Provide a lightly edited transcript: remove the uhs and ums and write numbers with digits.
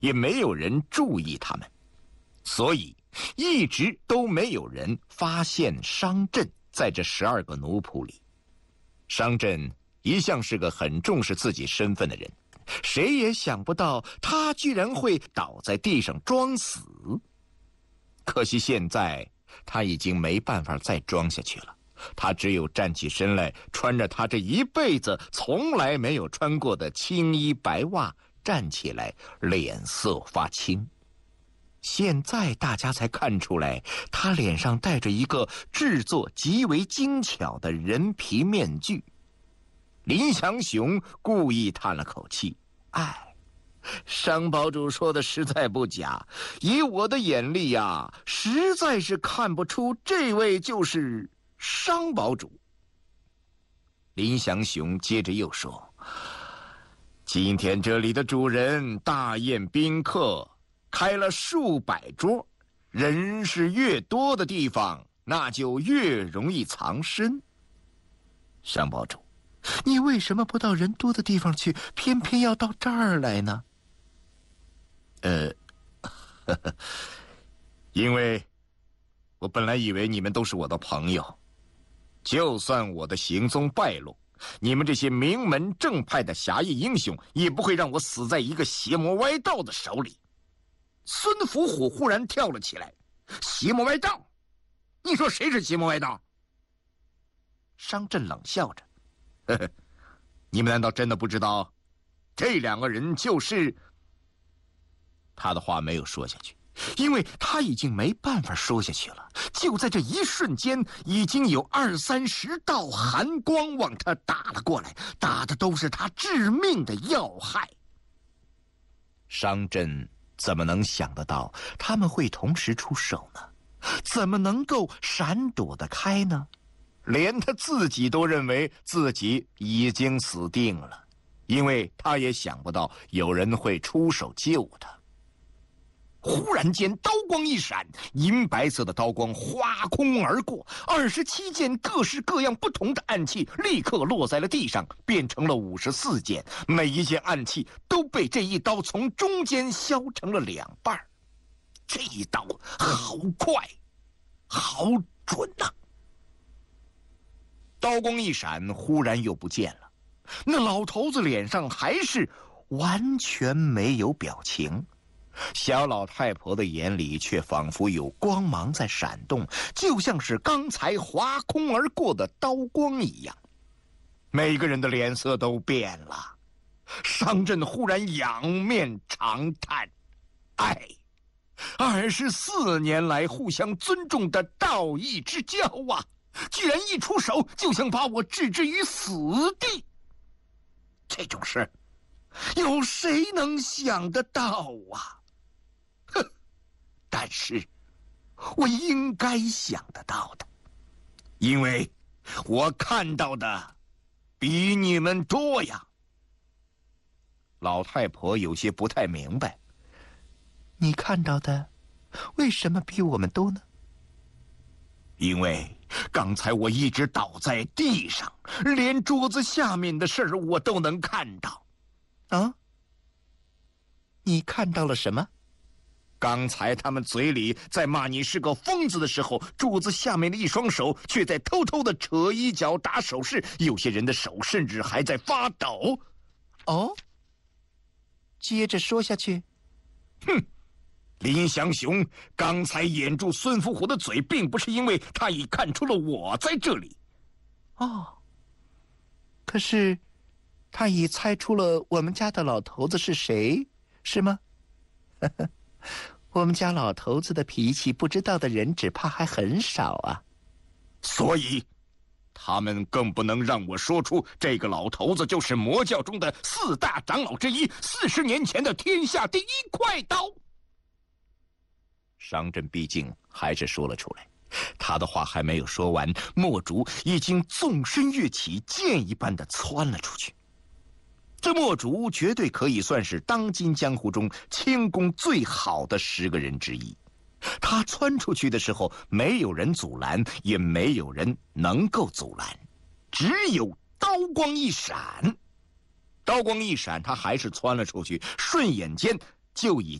也没有人注意他们，所以一直都没有人发现商震在这12个奴仆里。商震一向是个很重视自己身份的人，谁也想不到他居然会倒在地上装死。可惜现在他已经没办法再装下去了，他只有站起身来，穿着他这一辈子从来没有穿过的青衣白袜，站起来，脸色发青。现在大家才看出来，他脸上戴着一个制作极为精巧的人皮面具。林祥雄故意叹了口气：“哎，商堡主说的实在不假，以我的眼力呀，实在是看不出这位就是商堡主。”林祥雄接着又说：“今天这里的主人大宴宾客，开了数百桌，人是越多的地方，那就越容易藏身。商堡主，你为什么不到人多的地方去，偏偏要到这儿来呢？”因为我本来以为你们都是我的朋友，就算我的行踪败露，你们这些名门正派的侠义英雄也不会让我死在一个邪魔歪道的手里。孙福虎忽然跳了起来：“邪魔歪道？你说谁是邪魔歪道？”商震冷笑着：“呵呵，你们难道真的不知道，这2个人就是……”他的话没有说下去，因为他已经没办法说下去了。就在这一瞬间，已经有20-30道寒光往他打了过来，打的都是他致命的要害。商震怎么能想得到他们会同时出手呢？怎么能够闪躲得开呢？连他自己都认为自己已经死定了，因为他也想不到有人会出手救他。忽然间，刀光一闪，银白色的刀光划空而过，27件各式各样不同的暗器立刻落在了地上，变成了54件，每一件暗器都被这一刀从中间削成了2半。这一刀好快，好准啊！刀光一闪，忽然又不见了。那老头子脸上还是完全没有表情。小老太婆的眼里却仿佛有光芒在闪动，就像是刚才划空而过的刀光一样。每个人的脸色都变了。商震忽然仰面长叹：“哎，24年来互相尊重的道义之交啊，居然一出手就想把我置之于死地！这种事，有谁能想得到啊？哼！但是，我应该想得到的，因为我看到的比你们多呀。”老太婆有些不太明白：“你看到的为什么比我们多呢？”“因为刚才我一直倒在地上，连桌子下面的事儿我都能看到。”“啊？你看到了什么？”“刚才他们嘴里在骂你是个疯子的时候，柱子下面的一双手却在偷偷的扯衣角打手势，有些人的手甚至还在发抖。”“哦？接着说下去。”“哼！林祥雄刚才掩住孙福虎的嘴，并不是因为他已看出了我在这里。”“哦，可是他已猜出了我们家的老头子是谁，是吗？”“呵呵，我们家老头子的脾气，不知道的人只怕还很少啊。所以他们更不能让我说出这个老头子就是魔教中的4大长老之一，40年前的天下第一快刀。”商震毕竟还是说了出来，他的话还没有说完，墨竹已经纵身跃起，箭一般的窜了出去。这墨竹绝对可以算是当今江湖中轻功最好的10个人之一。他窜出去的时候，没有人阻拦，也没有人能够阻拦，只有刀光一闪。刀光一闪，他还是窜了出去，瞬眼间就已